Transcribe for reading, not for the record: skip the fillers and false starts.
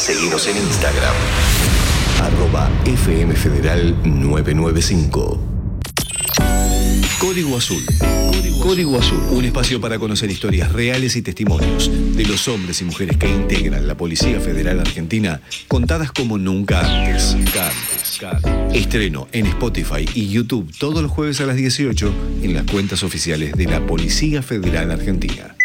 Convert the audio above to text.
Seguinos en Instagram. @FMFederal995. Código Azul. Código Azul, un espacio para conocer historias reales y testimonios de los hombres y mujeres que integran la Policía Federal Argentina, contadas como nunca antes. Estreno en Spotify y YouTube todos los jueves a las 18 en las cuentas oficiales de la Policía Federal Argentina.